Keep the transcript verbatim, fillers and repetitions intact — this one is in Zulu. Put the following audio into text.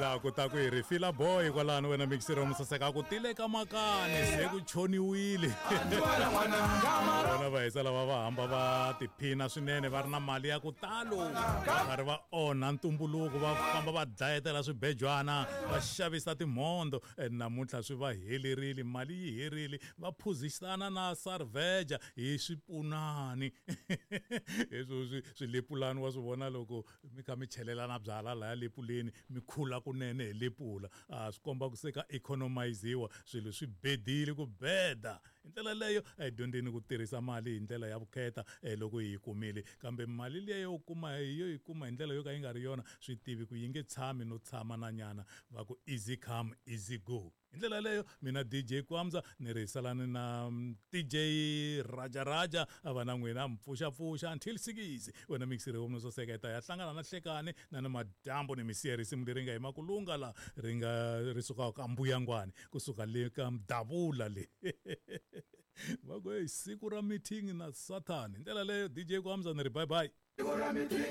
la ku ta ku hi ri fila boy kwalano wena mixero musaseka ku tile ka makani se ku choniwile vona va hisa lava va hamba va tiphina swinene va ri na mali ya ku talo va karhi va onha ntumbuluko va famba va dlayetela swibejwana va xavisa timhondo namuntlha swi va helerile mali yi herile va phuzisana na sarveja hi swipunani leswo swi lepulani wa swi vona loko mi kha mi chelelana byala laya lepuleni mi khula kunene hi lepula a swi komba ku se ka economiziwa swilo swi bedile ku beda hi ndlela leyo a hi dyondzeni ku tirhisa mali hi ndlela ya vukheta loko hi yi kumile kambe mali leyo u kuma hi yo yi kuma hi ndlela yo ka yi nga ri yona swi tivi ku yi nge tshami no tshama na nyana va ku easy come easy go hi ndlela leyo mina D J Kwamza ni risalani na D J Raja Raja a va na n'wina mpfuxapfuxa until six wena mixire wo mso seketa ya hlangana na hlekani na na madyambo ni misiya risimu leri nga hi makulunga la ri nga ri suka ka Mbuyangwani kusuka le ka Mdavula le va ku hi siku ra meeting na Satan hi ndlela leyo D J Kwamza ni ri bye bye.